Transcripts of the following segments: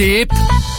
Tip.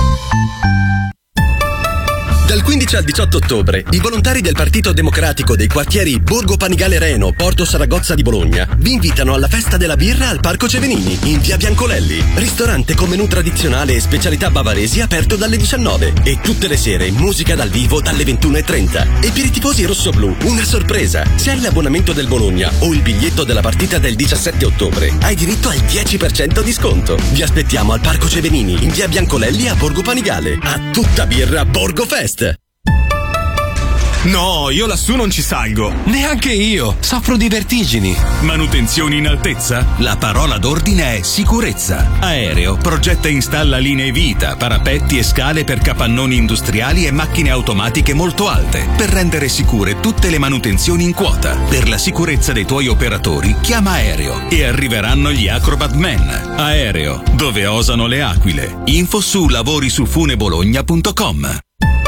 Dal 15 al 18 ottobre, i volontari del Partito Democratico dei quartieri Borgo Panigale Reno, Porto Saragozza di Bologna vi invitano alla festa della birra al Parco Cevenini, in via Biancolelli. Ristorante con menù tradizionale e specialità bavaresi aperto dalle 19 e tutte le sere musica dal vivo dalle 21:30. E per i tifosi rossoblù, una sorpresa. Se hai l'abbonamento del Bologna o il biglietto della partita del 17 ottobre, hai diritto al 10% di sconto. Vi aspettiamo al Parco Cevenini, in via Biancolelli a Borgo Panigale. A tutta birra Borgo Fest. No, io lassù non ci salgo. Neanche io, soffro di vertigini. Manutenzioni in altezza? La parola d'ordine è sicurezza. Aereo progetta e installa linee vita, parapetti e scale per capannoni industriali e macchine automatiche molto alte, per rendere sicure tutte le manutenzioni in quota. Per la sicurezza dei tuoi operatori, chiama Aereo e arriveranno gli Acrobat Men. Aereo, dove osano le aquile. Info su lavorisufunebologna.com.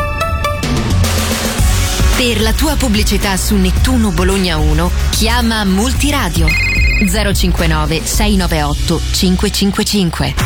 Per la tua pubblicità su Nettuno Bologna 1, chiama Multiradio 059 698 555.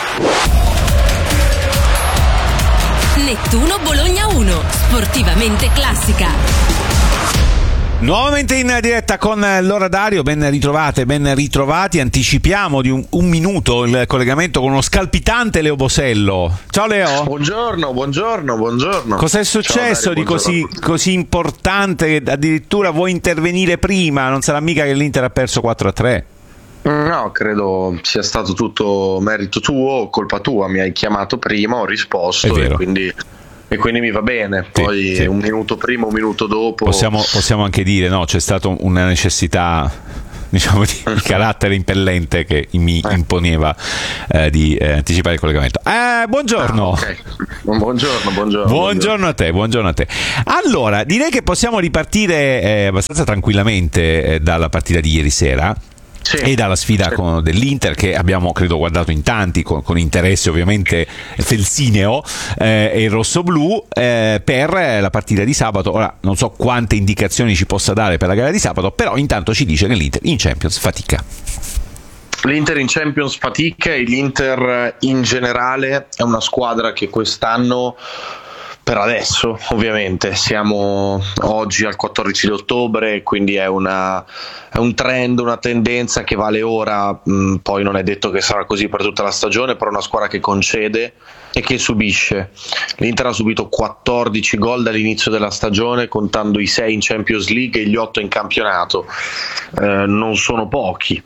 Nettuno Bologna 1, sportivamente classica. Nuovamente in diretta con Lora Dario, ben ritrovate, ben ritrovati. Anticipiamo di un minuto il collegamento con uno scalpitante Leo Bosello. Ciao Leo. Buongiorno. Cos'è successo Dario, di così importante che addirittura vuoi intervenire prima? Non sarà mica che l'Inter ha perso 4-3? No, credo sia stato tutto merito tuo, colpa tua. Mi hai chiamato prima, ho risposto e quindi mi va bene. Poi sì. Un minuto prima, un minuto dopo. Possiamo anche dire, no, c'è stata una necessità, diciamo, di carattere impellente che mi imponeva di anticipare il collegamento. Buongiorno. Okay. Buongiorno. Buongiorno a te. Allora, direi che possiamo ripartire abbastanza tranquillamente dalla partita di ieri sera. Sì. E dalla sfida dell'Inter, che abbiamo credo guardato in tanti con interesse ovviamente felsineo, e il rossoblù, per la partita di sabato. Ora non so quante indicazioni ci possa dare per la gara di sabato, però intanto ci dice che l'Inter in Champions fatica. L'Inter in Champions fatica e l'Inter in generale è una squadra che quest'anno, per adesso ovviamente, siamo oggi al 14 di ottobre, quindi è un trend, una tendenza che vale ora, poi non è detto che sarà così per tutta la stagione, però è una squadra che concede e che subisce. L'Inter ha subito 14 gol dall'inizio della stagione, contando i 6 in Champions League e gli 8 in campionato. Non sono pochi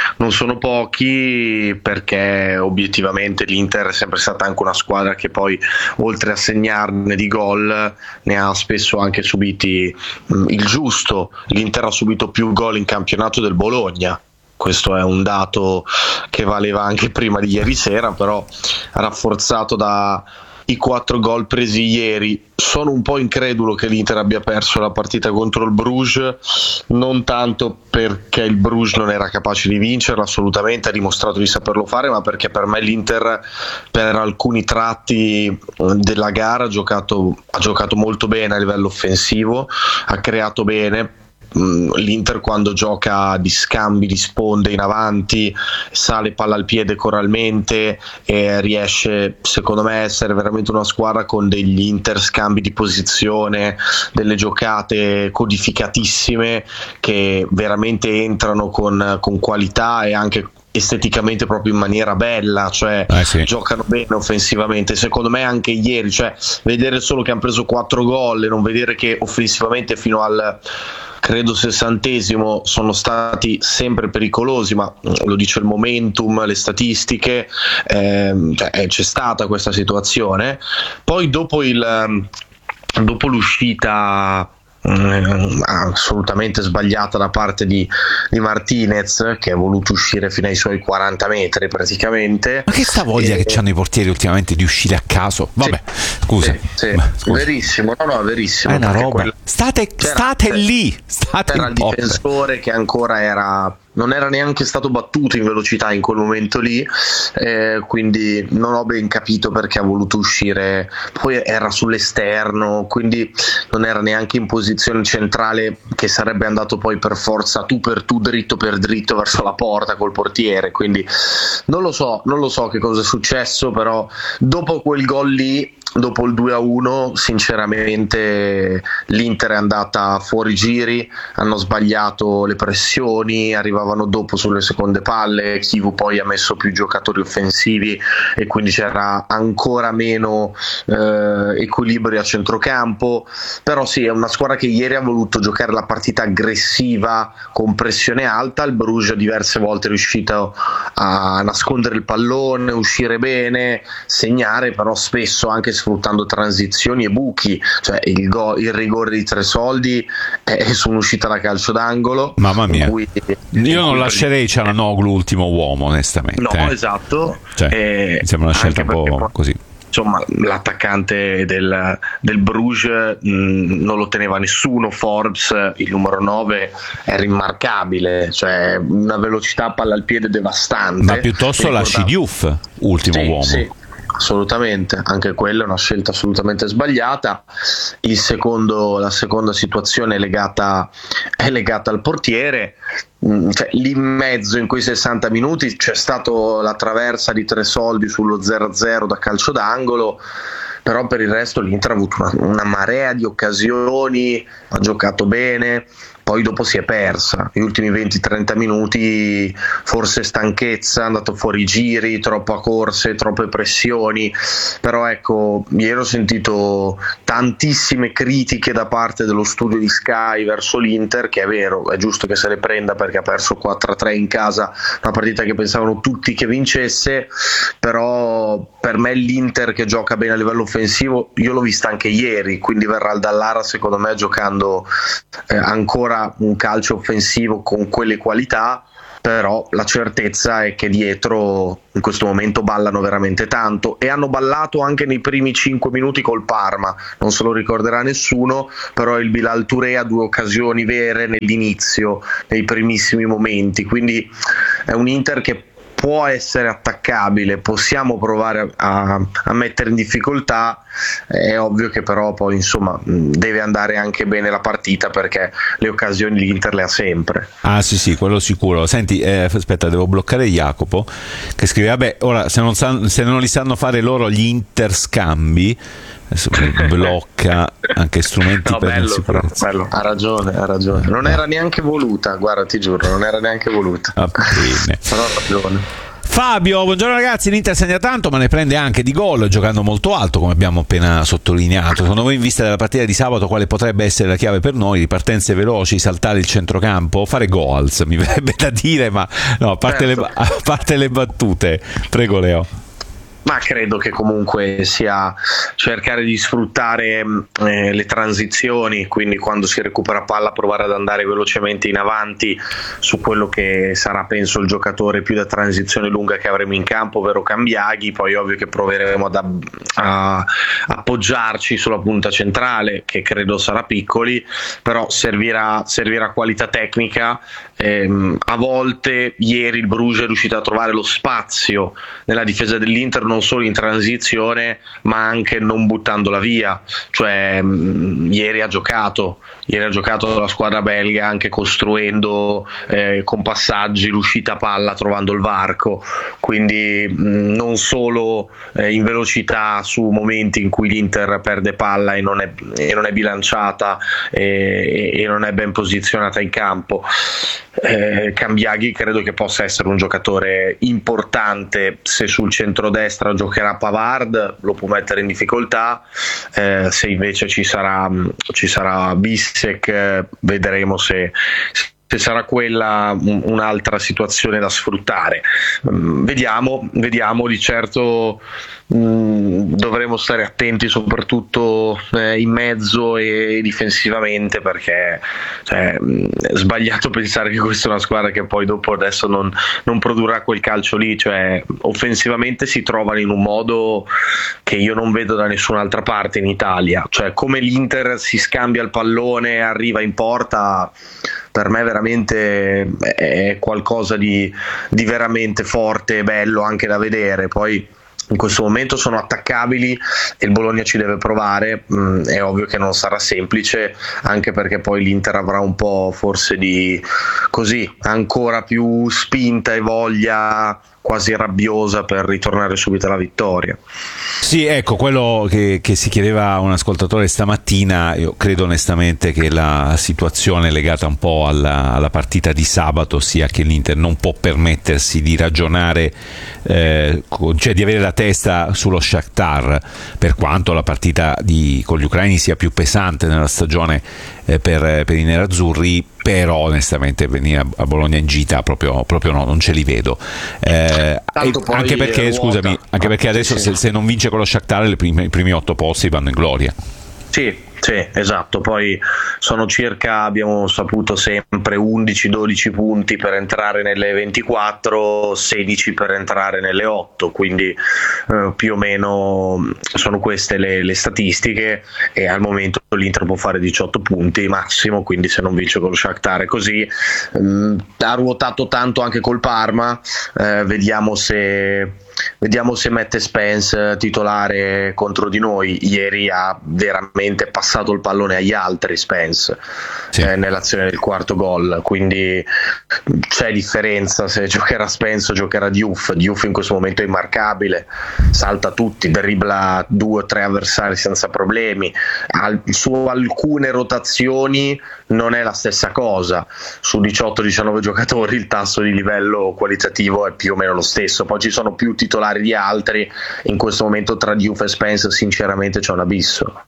perché obiettivamente l'Inter è sempre stata anche una squadra che poi, oltre a segnarne di gol, ne ha spesso anche subiti il giusto. L'Inter ha subito più gol in campionato del Bologna. Questo è un dato che valeva anche prima di ieri sera, però rafforzato da i 4 gol presi ieri. Sono un po' incredulo che l'Inter abbia perso la partita contro il Bruges, non tanto perché il Bruges non era capace di vincerla, assolutamente ha dimostrato di saperlo fare, ma perché per me l'Inter per alcuni tratti della gara ha giocato molto bene a livello offensivo, ha creato bene. L'Inter quando gioca di scambi, di sponde in avanti, sale palla al piede coralmente e riesce, secondo me, a essere veramente una squadra con degli interscambi di posizione, delle giocate codificatissime che veramente entrano con qualità e anche esteticamente proprio in maniera bella, cioè sì. Giocano bene offensivamente. Secondo me anche ieri, cioè vedere solo che hanno preso 4 gol e non vedere che offensivamente fino al credo 60° sono stati sempre pericolosi, ma lo dice il momentum, le statistiche, c'è stata questa situazione. Poi dopo l'uscita assolutamente sbagliata da parte di Martinez, che ha voluto uscire fino ai suoi 40 metri praticamente. Ma che sta voglia che hanno i portieri ultimamente di uscire a caso? Vabbè, Scusa. Sì. Verissimo, no, verissimo. È una roba. State lì. C'era il difensore che ancora non era neanche stato battuto in velocità in quel momento lì, quindi non ho ben capito perché ha voluto uscire. Poi era sull'esterno, quindi non era neanche in posizione centrale, che sarebbe andato poi per forza tu per tu, dritto per dritto verso la porta col portiere. Quindi non lo so che cosa è successo, però dopo quel gol lì, dopo il 2-1, sinceramente l'Inter è andata fuori giri, hanno sbagliato le pressioni, arrivavano dopo sulle seconde palle, Chivu poi ha messo più giocatori offensivi e quindi c'era ancora meno equilibrio a centrocampo. Però sì, è una squadra che ieri ha voluto giocare la partita aggressiva con pressione alta. Il Bruges diverse volte è riuscito a nascondere il pallone, uscire bene, segnare, però spesso anche sfruttando transizioni e buchi. Cioè il rigore di Tresoldi è su un'uscita da calcio d'angolo. Mamma mia, io non lascerei Cialanoglu ultimo uomo, onestamente. No, esatto. Mi sembra una scelta un po' così. Insomma, l'attaccante del Bruges non lo teneva nessuno. Forbes, il numero 9, è rimarcabile, cioè una velocità palla al piede devastante. Ma piuttosto lasci Diouf ultimo uomo. Sì. Assolutamente, anche quella è una scelta assolutamente sbagliata. La seconda situazione è legata al portiere. Cioè, lì in mezzo, in quei 60 minuti, c'è stato la traversa di Tresoldi sullo 0-0 da calcio d'angolo, però per il resto l'Inter ha avuto una marea di occasioni, ha giocato bene. Poi dopo si è persa, gli ultimi 20-30 minuti, forse stanchezza, è andato fuori giri, troppa corse, troppe pressioni. Però ecco, ieri ho sentito tantissime critiche da parte dello studio di Sky verso l'Inter, che è vero, è giusto che se le prenda perché ha perso 4-3 in casa, una partita che pensavano tutti che vincesse. Però per me l'Inter, che gioca bene a livello offensivo, io l'ho vista anche ieri, quindi verrà al Dallara secondo me giocando ancora un calcio offensivo con quelle qualità. Però la certezza è che dietro in questo momento ballano veramente tanto, e hanno ballato anche nei primi 5 minuti col Parma, non se lo ricorderà nessuno, però il Bilal Touré ha 2 occasioni vere nell'inizio, nei primissimi momenti. Quindi è un Inter che può essere attaccabile, possiamo provare a mettere in difficoltà. È ovvio che però poi insomma deve andare anche bene la partita, perché le occasioni l'Inter le ha sempre. Ah sì, quello sicuro. Senti, aspetta, devo bloccare Jacopo che scrive: vabbè, ora se non li sanno fare loro gli interscambi, adesso blocca anche strumenti per la sicurezza. Bello. Ha ragione. Non era neanche voluta, guarda, ti giuro, non era neanche voluta. Va bene. Però ha ragione. Fabio, buongiorno ragazzi, l'Inter segna tanto ma ne prende anche di gol giocando molto alto, come abbiamo appena sottolineato. Secondo voi, in vista della partita di sabato, quale potrebbe essere la chiave per noi? Ripartenze veloci, saltare il centrocampo, fare goals, mi verrebbe da dire, ma no, a parte le battute. Prego Leo. Ma credo che comunque sia cercare di sfruttare le transizioni, quindi quando si recupera palla provare ad andare velocemente in avanti su quello che sarà, penso, il giocatore più da transizione lunga che avremo in campo, ovvero Cambiaghi. Poi ovvio che proveremo a appoggiarci sulla punta centrale, che credo sarà Piccoli, però servirà qualità tecnica. A volte ieri il Bruges è riuscito a trovare lo spazio nella difesa dell'Inter, non solo in transizione ma anche non buttandola via. Cioè ieri ha giocato la squadra belga anche costruendo con passaggi l'uscita palla, trovando il varco, quindi non solo in velocità su momenti in cui l'Inter perde palla e non è bilanciata e non è ben posizionata in campo. Cambiaghi credo che possa essere un giocatore importante. Se sul centrodestra giocherà Pavard lo può mettere in difficoltà, se invece ci sarà Bissek vedremo se sarà quella un'altra situazione da sfruttare. Vediamo. Di certo dovremo stare attenti soprattutto in mezzo e difensivamente, perché è sbagliato pensare che questa è una squadra che poi dopo adesso non produrrà quel calcio lì. Cioè offensivamente si trovano in un modo che io non vedo da nessun'altra parte in Italia. Cioè, come l'Inter si scambia il pallone e arriva in porta, per me veramente è qualcosa di veramente forte e bello anche da vedere. Poi in questo momento sono attaccabili e il Bologna ci deve provare. È ovvio che non sarà semplice, anche perché poi l'Inter avrà un po' forse di così ancora più spinta e voglia quasi rabbiosa per ritornare subito alla vittoria. Sì, ecco, quello che si chiedeva un ascoltatore stamattina, io credo onestamente che la situazione legata un po' alla partita di sabato sia che l'Inter non può permettersi di ragionare, cioè di avere la testa sullo Shakhtar, per quanto la partita con gli ucraini sia più pesante nella stagione per i nerazzurri, però onestamente venire a Bologna in gita proprio no, non ce li vedo, anche perché scusami, anche perché adesso se non vince con lo Shakhtar i primi 8 posti vanno in gloria. Sì, esatto, poi sono circa, abbiamo saputo sempre, 11-12 punti per entrare nelle 24, 16 per entrare nelle 8, quindi più o meno sono queste le statistiche, e al momento l'Inter può fare 18 punti massimo, quindi se non vince con lo Shakhtar è così. Ha ruotato tanto anche col Parma, vediamo se mette Spence titolare contro di noi. Ieri ha veramente passato il pallone agli altri Spence, sì, nell'azione del quarto gol, quindi c'è differenza se giocherà Spence o giocherà Diouf. Diouf in questo momento è immarcabile, salta tutti, dribbla 2 o 3 avversari senza problemi. Su alcune rotazioni non è la stessa cosa, su 18-19 giocatori il tasso di livello qualitativo è più o meno lo stesso, poi ci sono più titolari di altri. In questo momento tra Diouf e Spence sinceramente c'è un abisso.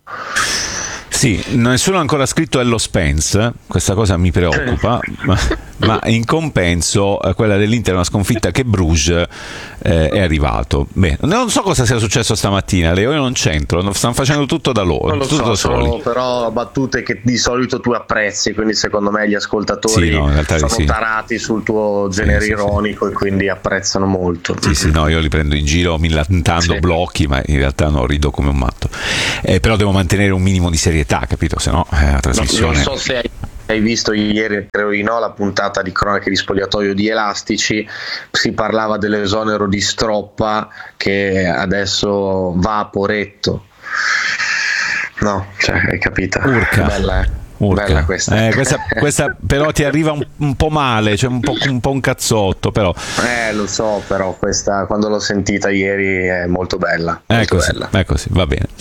Sì, nessuno ha ancora scritto Ello Spence, questa cosa mi preoccupa, ma in compenso quella dell'Inter è una sconfitta che Bruges è arrivato. Beh, non so cosa sia successo stamattina, Leo, io non c'entro, stanno facendo tutto da loro, non lo tutto so, soli. sono però battute che di solito tu apprezzi, quindi secondo me gli ascoltatori sono tarati sul tuo genere ironico e quindi apprezzano molto. Sì, no, io li prendo in giro millantando blocchi, ma in realtà no, rido come un matto. Però devo mantenere un minimo di serietà, capito? Se no la trasmissione... Non so se hai visto ieri, credo di no, la puntata di cronache di spogliatoio di Elastici. Si parlava dell'esonero di Stroppa che adesso va a Poretto. No, cioè, hai capito? Urca. Bella questa. Questa però ti arriva un po' male, cioè un po' un cazzotto, però. Lo so, però questa quando l'ho sentita ieri è molto bella. Ecco sì, va bene.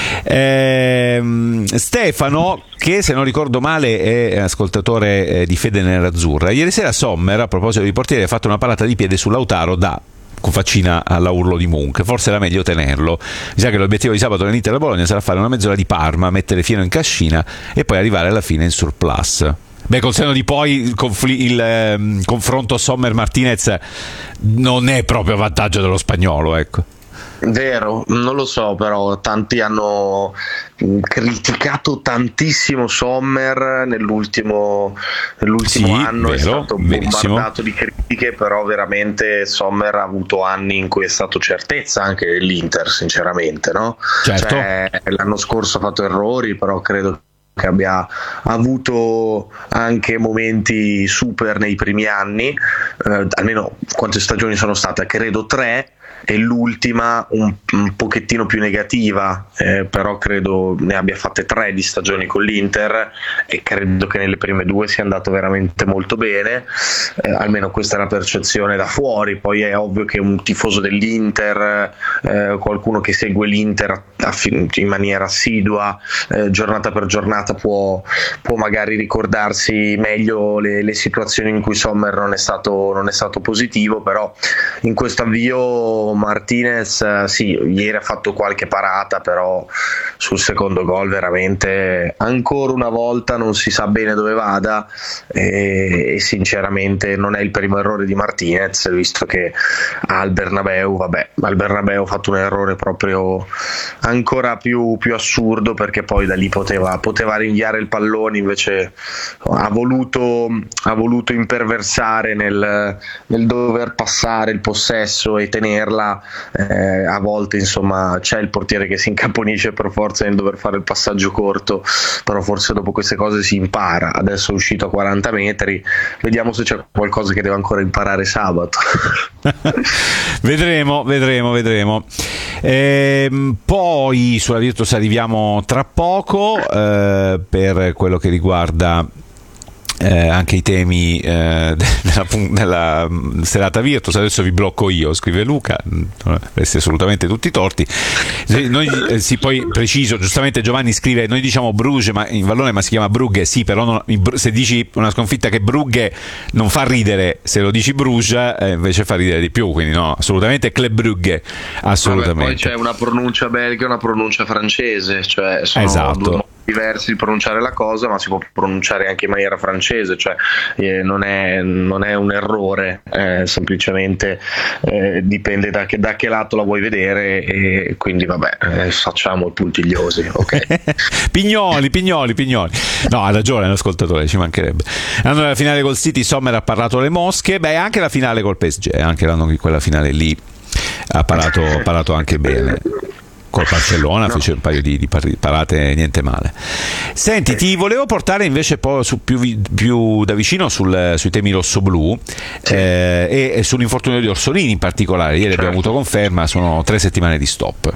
Stefano, che se non ricordo male è ascoltatore di Fede Nerazzurra, ieri sera Sommer, a proposito di portiere, ha fatto una parata di piede su Lautaro con faccina alla urlo di Munch. Forse era meglio tenerlo. Mi sa che l'obiettivo di sabato nell'Inter da Bologna sarà fare una mezz'ora di Parma, mettere Fieno in cascina e poi arrivare alla fine in surplus. Beh, col senno di poi il confronto Sommer-Martinez non è proprio a vantaggio dello spagnolo, ecco. Vero, non lo so, però tanti hanno criticato tantissimo Sommer nell'ultimo anno, vero, è stato bombardato di critiche, però veramente Sommer ha avuto anni in cui è stato certezza anche dell'Inter, sinceramente, no? Certo. Cioè, l'anno scorso ha fatto errori, però credo che abbia avuto anche momenti super nei primi anni, almeno quante stagioni sono state? Credo 3, e l'ultima un pochettino più negativa, però credo ne abbia fatte 3 di stagioni con l'Inter e credo che nelle prime 2 sia andato veramente molto bene, almeno questa è la percezione da fuori. Poi è ovvio che un tifoso dell'Inter, qualcuno che segue l'Inter in maniera assidua, giornata per giornata, può magari ricordarsi meglio le situazioni in cui Sommer non è stato positivo, però in questo avvio Martinez sì, ieri ha fatto qualche parata, però sul secondo gol veramente ancora una volta non si sa bene dove vada, e sinceramente non è il primo errore di Martinez, visto che al Bernabeu ha fatto un errore proprio ancora più assurdo, perché poi da lì poteva rinviare il pallone, invece ha voluto imperversare nel dover passare il possesso e tenerla. A volte insomma c'è il portiere che si incaponisce per forza nel dover fare il passaggio corto, però forse dopo queste cose si impara. Adesso è uscito a 40 metri, vediamo se c'è qualcosa che deve ancora imparare sabato. Vedremo. Poi sulla Virtus arriviamo tra poco, per quello che riguarda anche i temi della serata Virtus. Adesso vi blocco io, scrive Luca, avreste assolutamente tutti i torti. Poi preciso, giustamente Giovanni scrive, noi diciamo Bruges in Vallone, ma si chiama Brugge, sì, però se dici una sconfitta che Brugge non fa ridere, se lo dici Bruges invece fa ridere di più, quindi no, assolutamente Club Brugge, assolutamente. Vabbè, poi c'è una pronuncia belga e una pronuncia francese, cioè sono esatto, due modi diversi di pronunciare la cosa, ma si può pronunciare anche in maniera francese, cioè non è un errore, semplicemente dipende da che lato la vuoi vedere, e quindi vabbè, facciamo i puntigliosi, ok? Pignoli. No, ha ragione l'ascoltatore, ci mancherebbe. Allora, la finale col City, Sommer ha parlato le mosche, anche la finale col PSG, anche quella finale lì ha parlato anche bene. Col Barcellona fece un paio di parate niente male. Senti, ti volevo portare invece poi più da vicino sui temi rossoblù, e sull'infortunio di Orsolini in particolare. Ieri abbiamo avuto conferma, sono 3 settimane di stop.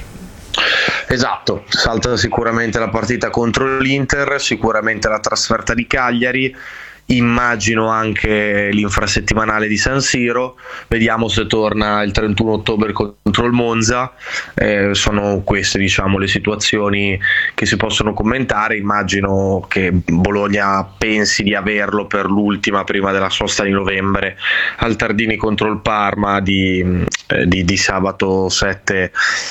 Esatto, salta sicuramente la partita contro l'Inter, sicuramente la trasferta di Cagliari, immagino anche l'infrasettimanale di San Siro, vediamo se torna il 31 ottobre contro il Monza. Sono queste, diciamo, le situazioni che si possono commentare. Immagino che Bologna pensi di averlo per l'ultima prima della sosta di novembre al Tardini contro il Parma di sabato 7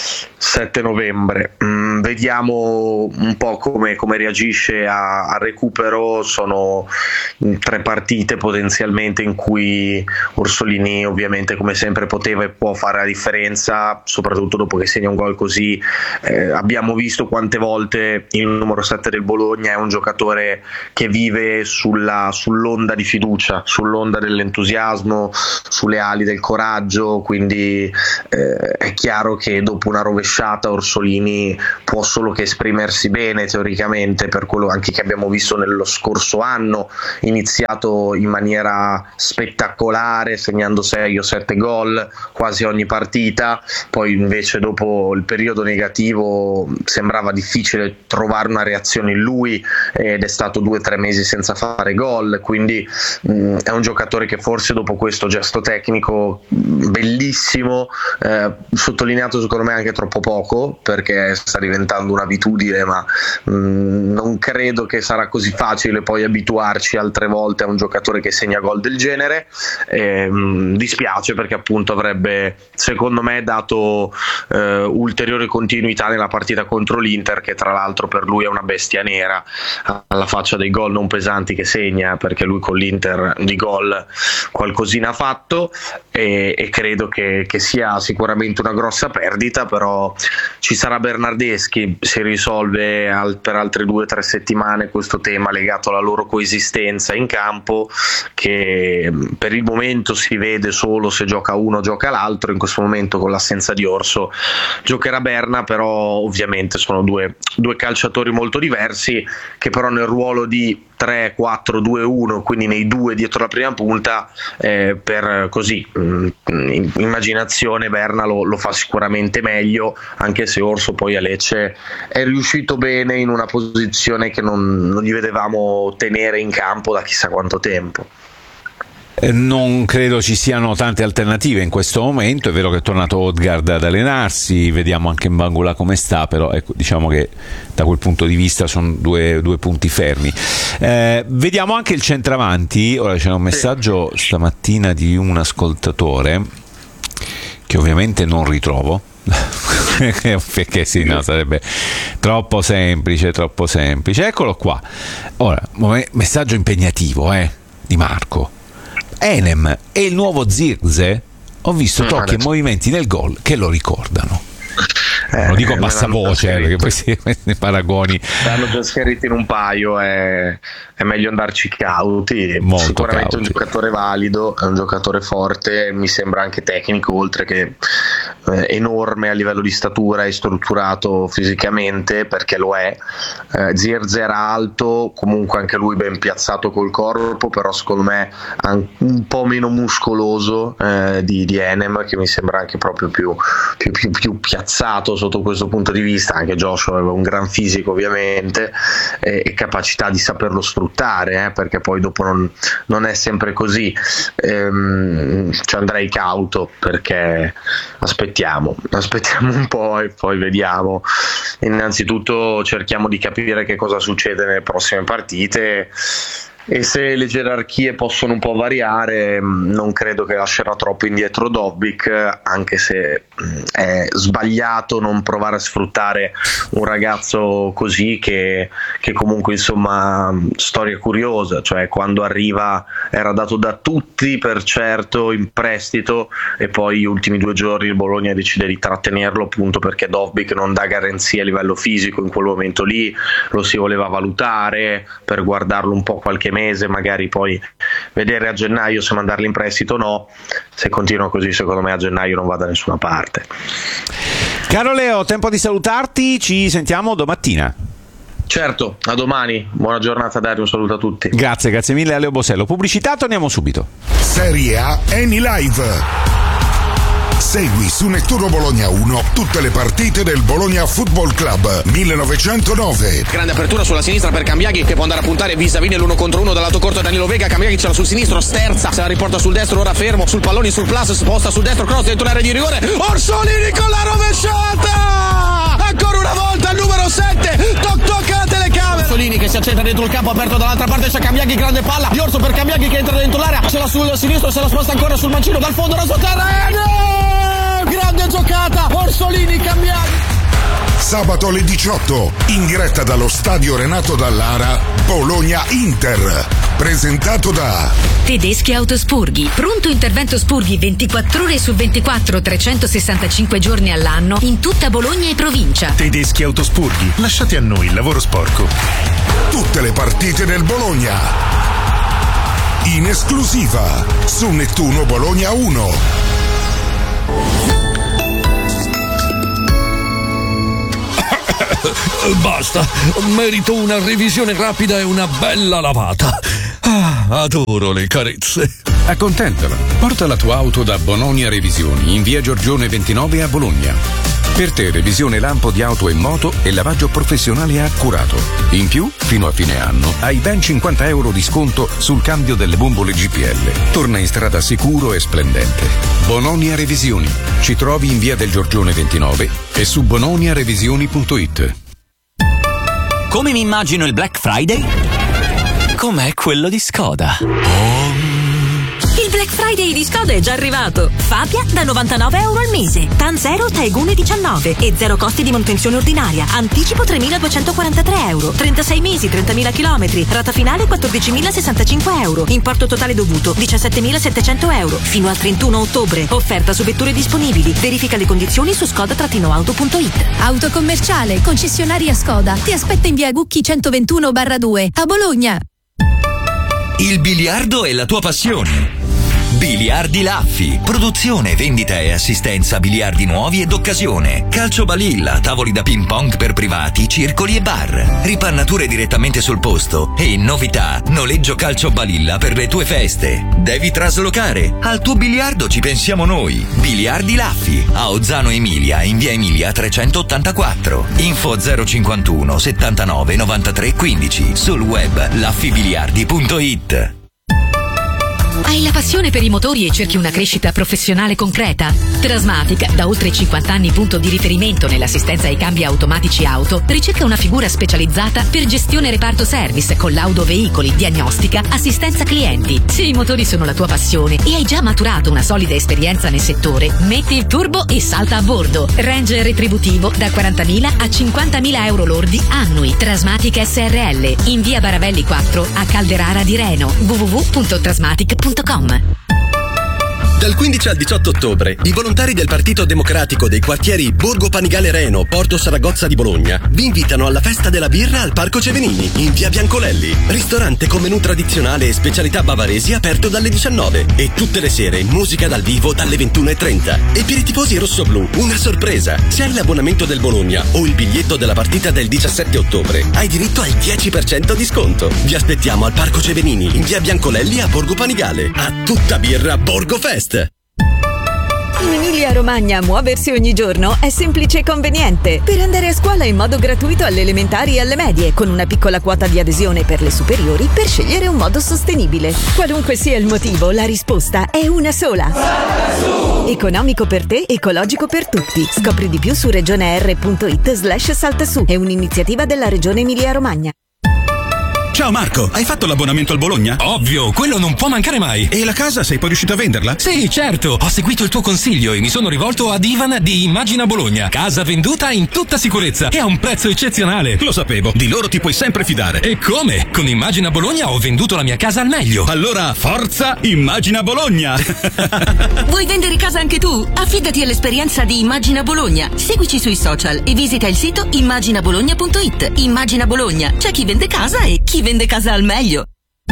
novembre. Vediamo un po' come reagisce al recupero. Sono 3 partite potenzialmente in cui Orsolini ovviamente, come sempre, poteva e può fare la differenza, soprattutto dopo che segna un gol così. Abbiamo visto quante volte il numero 7 del Bologna è un giocatore che vive sull'onda di fiducia, sull'onda dell'entusiasmo, sulle ali del coraggio, quindi è chiaro che dopo una rovesciata Orsolini può solo che esprimersi bene teoricamente, per quello anche che abbiamo visto nello scorso anno, iniziato in maniera spettacolare segnando 6 o 7 gol quasi ogni partita, poi invece dopo il periodo negativo sembrava difficile trovare una reazione in lui ed è stato 2 o 3 mesi senza fare gol, quindi è un giocatore che forse dopo questo gesto tecnico bellissimo, sottolineato secondo me anche troppo poco, perché sta diventando un'abitudine, ma non credo che sarà così facile poi abituarci altre volte a un giocatore che segna gol del genere. Dispiace, perché appunto avrebbe secondo me dato ulteriore continuità nella partita contro l'Inter, che tra l'altro per lui è una bestia nera, alla faccia dei gol non pesanti che segna, perché lui con l'Inter di gol qualcosina ha fatto, e credo che sia sicuramente una grossa perdita. Però ci sarà Bernardeschi, si risolve per altre 2 o 3 settimane questo tema legato alla loro coesistenza in campo, che per il momento si vede solo se gioca uno o gioca l'altro. In questo momento con l'assenza di Orso giocherà Berna, però ovviamente sono due calciatori molto diversi, che però nel ruolo di 3-4-2-1, quindi nei 2 dietro la prima punta, per così immaginazione Berna lo fa sicuramente meglio, anche se Orso poi a Lecce è riuscito bene in una posizione che non gli vedevamo tenere in campo da chissà quanto tempo. Non credo ci siano tante alternative in questo momento. È vero che è tornato Odgaard ad allenarsi, vediamo anche Mbangula come sta, però ecco, diciamo che da quel punto di vista sono due punti fermi. Vediamo anche il centravanti. Ora c'è un messaggio stamattina di un ascoltatore che ovviamente non ritrovo perché sì, no, sarebbe troppo semplice. Eccolo qua. Ora, messaggio impegnativo di Marco. Enem e il nuovo Zirkzee, ho visto tocchi e movimenti nel gol che lo ricordano. non dico a bassa voce, perché poi si paragoni. L'hanno già scherito in un paio, è meglio andarci cauti. Molto sicuramente cauti. È un giocatore valido, è un giocatore forte, mi sembra anche tecnico, oltre che enorme a livello di statura e strutturato fisicamente, perché lo è. Zirzer alto, comunque anche lui ben piazzato col corpo, però secondo me un po' meno muscoloso di Enem, che mi sembra anche proprio più piazzato sotto questo punto di vista. Anche Joshua aveva un gran fisico ovviamente, e capacità di saperlo sfruttare, perché poi dopo non è sempre così. Ci andrei cauto, perché aspettiamo un po' e poi vediamo. Innanzitutto cerchiamo di capire che cosa succede nelle prossime partite, e se le gerarchie possono un po' variare, non credo che lascerà troppo indietro Dobbik, anche se è sbagliato non provare a sfruttare un ragazzo così, che comunque insomma storia curiosa, cioè quando arriva era dato da tutti per certo in prestito, e poi gli ultimi 2 giorni il Bologna decide di trattenerlo, appunto perché Dobbik non dà garanzie a livello fisico in quel momento lì. Lo si voleva valutare per guardarlo un po' qualche mese, magari poi vedere a gennaio se mandarli in prestito o no. Se continua così, secondo me a gennaio non va da nessuna parte. Caro Leo, tempo di salutarti, ci sentiamo domattina. Certo, a domani, buona giornata Dario, un saluto a tutti. Grazie mille a Leo Bosello. Pubblicità, torniamo subito. Serie A Eni Live. Segui su Nettuno Bologna 1 tutte le partite del Bologna Football Club 1909. Grande apertura sulla sinistra per Cambiaghi, che può andare a puntare vis-a-vis l'1 contro 1 dal lato corto Danilo Vega. Cambiaghi ce l'ha sul sinistro, sterza, se la riporta sul destro, ora fermo sul pallone, sul plus, sposta sul destro, cross dentro l'area di rigore. Orsolini con la rovesciata! Ancora una volta il numero 7, tocca la telecamera. Orsolini che si accentra dentro il campo, aperto dall'altra parte c'è Cambiaghi, grande palla di Orso per Cambiaghi che entra dentro l'area, ce l'ha sul sinistro, se la sposta ancora sul mancino, dal fondo raso terreno. Grande giocata, Orsolini, Cambiaghi. Sabato alle 18, in diretta dallo stadio Renato Dallara, Bologna-Inter. Presentato da Tedeschi Autospurghi. Pronto intervento spurghi 24 ore su 24, 365 giorni all'anno in tutta Bologna e provincia. Tedeschi Autospurghi. Lasciate a noi il lavoro sporco. tutte le partite del Bologna. In esclusiva su Nettuno Bologna 1. Basta, merito una revisione rapida e una bella lavata. Adoro le carezze. Accontentala. Porta la tua auto da Bononia Revisioni in via Giorgione 29 a Bologna. Per te revisione lampo di auto e moto e lavaggio professionale accurato. In più, fino a fine anno, hai ben €50 di sconto sul cambio delle bombole GPL. Torna in strada sicuro e splendente. Bononia Revisioni. Ci trovi in via del Giorgione 29 e su bononiarevisioni.it. Come mi immagino il Black Friday? Com'è quello di Skoda. Il Black Friday di Skoda è già arrivato. Fabia da €99 al mese, TAN 0 Taegune 19 e zero costi di manutenzione ordinaria. Anticipo €3.243, 36 mesi, 30.000 chilometri, rata finale €14.065, importo totale dovuto €17.700 fino al 31 ottobre. Offerta su vetture disponibili. Verifica le condizioni su skoda-auto.it. Auto commerciale, concessionaria Skoda. Ti aspetta in via Gucchi 121/2 a Bologna. Il biliardo è la tua passione. Biliardi Laffi, produzione, vendita e assistenza a biliardi nuovi ed occasione, calcio balilla, tavoli da ping pong per privati, circoli e bar, ripannature direttamente sul posto e in novità, noleggio calcio balilla per le tue feste. Devi traslocare? Al tuo biliardo ci pensiamo noi. Biliardi Laffi, a Ozzano Emilia, in via Emilia 384. Info 051 79 93 15, sul web laffibiliardi.it. Hai la passione per i motori e cerchi una crescita professionale concreta? Trasmatic, da oltre 50 anni punto di riferimento nell'assistenza ai cambi automatici auto, ricerca una figura specializzata per gestione reparto service, collaudo veicoli, diagnostica, assistenza clienti. Se i motori sono la tua passione e hai già maturato una solida esperienza nel settore, metti il turbo e salta a bordo. Range retributivo da 40.000 a 50.000 euro lordi annui. Trasmatic SRL, in via Baravelli 4 a Calderara di Reno. www.trasmatic.com. Dal 15 al 18 ottobre, i volontari del Partito Democratico dei quartieri Borgo Panigale Reno, Porto Saragozza di Bologna vi invitano alla festa della birra al Parco Cevenini, in via Biancolelli. Ristorante con menù tradizionale e specialità bavaresi aperto dalle 19 e tutte le sere musica dal vivo dalle 21:30. E per i tifosi rossoblù, una sorpresa. Se hai l'abbonamento del Bologna o il biglietto della partita del 17 ottobre, hai diritto al 10% di sconto. Vi aspettiamo al Parco Cevenini, in via Biancolelli a Borgo Panigale. A tutta birra Borgo Fest. In Emilia-Romagna muoversi ogni giorno è semplice e conveniente. Per andare a scuola in modo gratuito alle elementari e alle medie, con una piccola quota di adesione per le superiori, per scegliere un modo sostenibile. Qualunque sia il motivo, la risposta è una sola. Economico per te, ecologico per tutti. Scopri di più su regioner.it/saltasu. È un'iniziativa della Regione Emilia-Romagna. Ciao Marco, hai fatto l'abbonamento al Bologna? Ovvio, quello non può mancare mai. E la casa sei poi riuscito a venderla? Sì, certo, ho seguito il tuo consiglio e mi sono rivolto ad Ivan di Immagina Bologna. Casa venduta in tutta sicurezza e a un prezzo eccezionale. Lo sapevo, di loro ti puoi sempre fidare. E come? Con Immagina Bologna ho venduto la mia casa al meglio. Allora, forza Immagina Bologna! Vuoi vendere casa anche tu? Affidati all'esperienza di Immagina Bologna. Seguici sui social e visita il sito immaginabologna.it. Immagina Bologna, c'è chi vende casa e chi vende casa al meglio.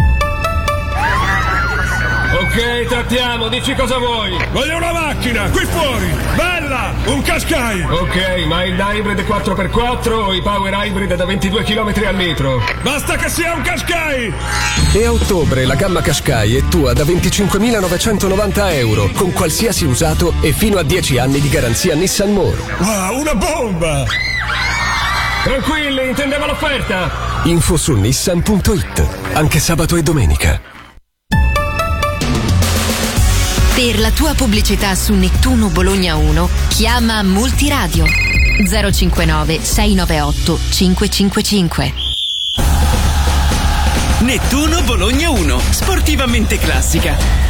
Ok, trattiamo, dici cosa vuoi. Voglio una macchina, qui fuori, bella, un Qashqai. Ok, ma il hybrid 4x4 o i power hybrid da 22 km al litro? Basta che sia un Qashqai. E a ottobre la gamma Qashqai è tua da 25.990 euro, con qualsiasi usato e fino a 10 anni di garanzia Nissan More. Wow, una bomba! Tranquilli, intendeva l'offerta. Info su nissan.it, anche sabato e domenica. Per la tua pubblicità su Nettuno Bologna 1, chiama Multiradio 059 698 555. Nettuno Bologna 1, sportivamente classica.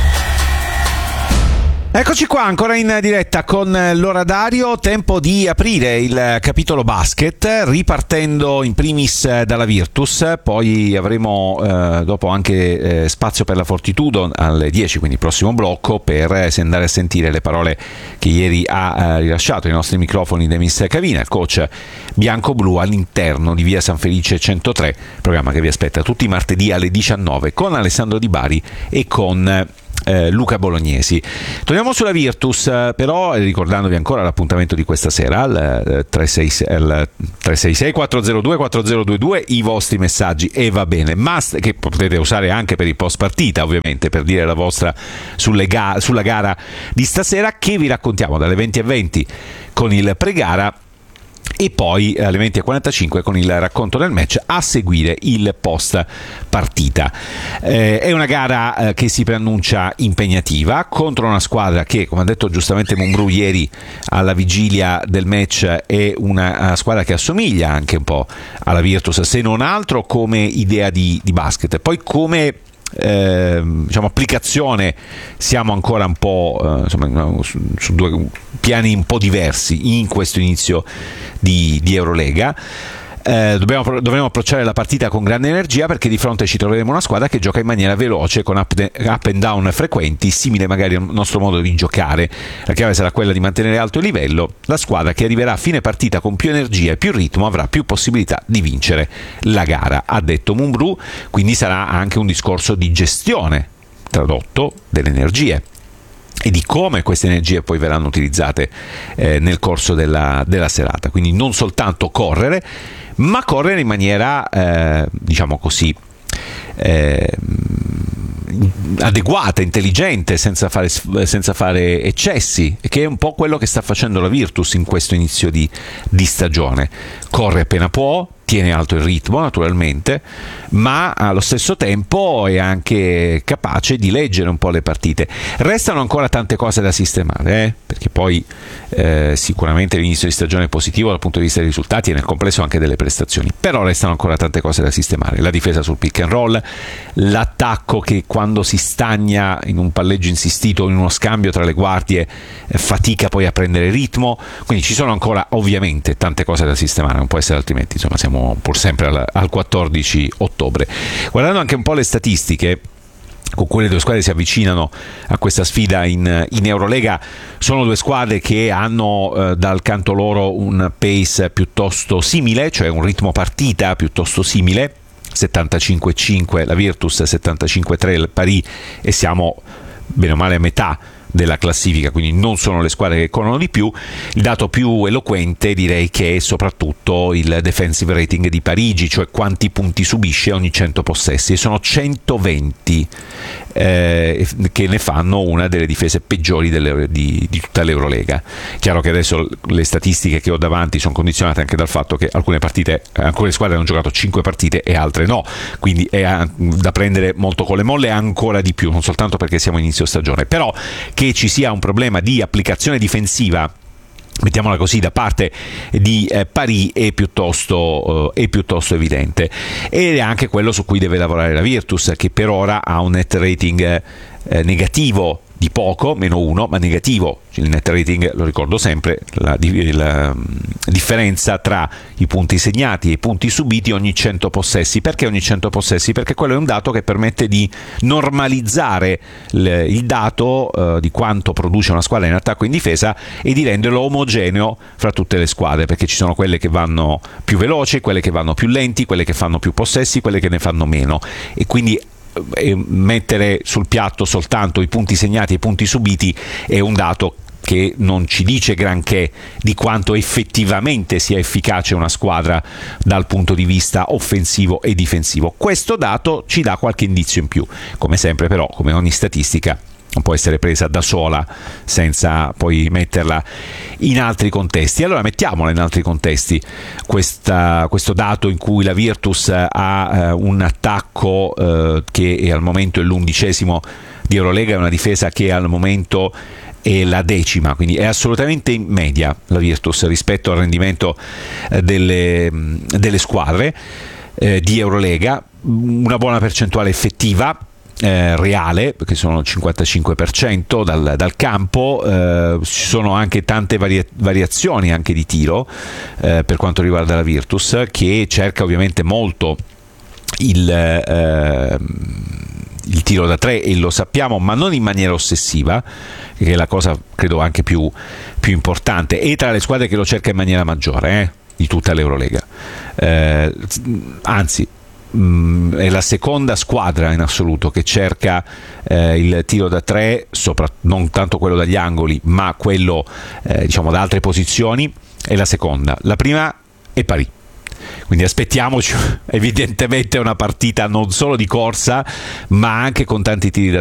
Eccoci qua ancora in diretta con l'Oradario, tempo di aprire il capitolo basket, ripartendo in primis dalla Virtus, poi avremo dopo anche spazio per la Fortitudo alle 10, quindi il prossimo blocco, per andare a sentire le parole che ieri ha rilasciato ai nostri microfoni Demis Cavina, il coach bianco-blu, all'interno di via San Felice 103, programma che vi aspetta tutti i martedì alle 19 con Alessandro Di Bari e con Luca Bolognesi. Torniamo sulla Virtus, però ricordandovi ancora l'appuntamento di questa sera al 366 402 4022, i vostri messaggi, e va bene, ma che potete usare anche per il post partita, ovviamente, per dire la vostra sulla gara di stasera, che vi raccontiamo dalle 20:20 con il pre-gara e poi alle 20:45 con il racconto del match, a seguire il post partita. È una gara che si preannuncia impegnativa contro una squadra che, come ha detto giustamente Mumbrù ieri alla vigilia del match, è una squadra che assomiglia anche un po' alla Virtus, se non altro come idea di basket. Poi come diciamo applicazione siamo ancora un po' su due piani un po' diversi in questo inizio di Eurolega. Dovremo approcciare la partita con grande energia, perché di fronte ci troveremo una squadra che gioca in maniera veloce, con up and down frequenti, simile magari al nostro modo di giocare. La chiave sarà quella di mantenere alto il livello. La squadra che arriverà a fine partita con più energia e più ritmo avrà più possibilità di vincere la gara, ha detto Mumbrù. Quindi sarà anche un discorso di gestione, tradotto, delle energie e di come queste energie poi verranno utilizzate nel corso della serata. Quindi non soltanto correre, ma correre in maniera diciamo così adeguata, intelligente, senza fare eccessi, che è un po' quello che sta facendo la Virtus in questo inizio di stagione. Corre appena può, tiene alto il ritmo naturalmente, ma allo stesso tempo è anche capace di leggere un po' le partite. Restano ancora tante cose da sistemare, perché poi sicuramente l'inizio di stagione è positivo dal punto di vista dei risultati e nel complesso anche delle prestazioni, però restano ancora tante cose da sistemare. La difesa sul pick and roll, l'attacco che quando si stagna in un palleggio insistito, in uno scambio tra le guardie, fatica poi a prendere ritmo. Quindi ci sono ancora ovviamente tante cose da sistemare, non può essere altrimenti, insomma siamo pur sempre al 14 ottobre. Guardando anche un po' le statistiche, con cui le due squadre si avvicinano a questa sfida in Eurolega. Sono due squadre che hanno dal canto loro un pace piuttosto simile, cioè un ritmo partita piuttosto simile, 75-5 la Virtus, 75-3 il Paris, e siamo bene o male a metà della classifica, quindi non sono le squadre che corrono di più. Il dato più eloquente direi che è soprattutto il defensive rating di Parigi, cioè quanti punti subisce ogni 100 possessi, e sono 120, che ne fanno una delle difese peggiori di tutta l'Eurolega. Chiaro che adesso le statistiche che ho davanti sono condizionate anche dal fatto che alcune squadre hanno giocato 5 partite e altre no, quindi è da prendere molto con le molle, ancora di più, non soltanto perché siamo a inizio stagione. Però che ci sia un problema di applicazione difensiva, mettiamola così, da parte di Paris è piuttosto evidente, ed è anche quello su cui deve lavorare la Virtus, che per ora ha un net rating negativo di poco, -1, ma negativo. Il net rating, lo ricordo sempre, la differenza tra i punti segnati e i punti subiti ogni 100 possessi. Perché ogni 100 possessi? Perché quello è un dato che permette di normalizzare il dato di quanto produce una squadra in attacco e in difesa, e di renderlo omogeneo fra tutte le squadre, perché ci sono quelle che vanno più veloci, quelle che vanno più lenti, quelle che fanno più possessi, quelle che ne fanno meno, e quindi mettere sul piatto soltanto i punti segnati e i punti subiti è un dato che non ci dice granché di quanto effettivamente sia efficace una squadra dal punto di vista offensivo e difensivo. Questo dato ci dà qualche indizio in più. Come sempre però, come ogni statistica, non può essere presa da sola senza poi metterla in altri contesti. Allora mettiamola in altri contesti, questo dato in cui la Virtus ha un attacco che al momento è l'11° di Eurolega, e una difesa che al momento è la 10ª, quindi è assolutamente in media la Virtus rispetto al rendimento delle squadre di Eurolega. Una buona percentuale effettiva reale, perché sono il 55% dal campo. Ci sono anche tante variazioni anche di tiro per quanto riguarda la Virtus, che cerca ovviamente molto il tiro da 3, e lo sappiamo, ma non in maniera ossessiva, che è la cosa credo anche più importante, e tra le squadre che lo cerca in maniera maggiore di tutta l'Eurolega. Anzi, è la seconda squadra in assoluto che cerca il tiro da 3, non tanto quello dagli angoli, ma quello diciamo da altre posizioni. È la seconda. La prima è Paris. Quindi aspettiamoci evidentemente una partita non solo di corsa, ma anche con tanti tiri da